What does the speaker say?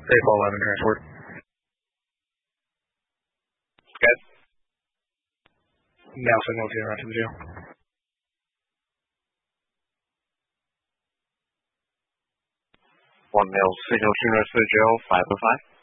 April 11 transport. Good. Now signal to around to the jail. 1 male signal to jail 505.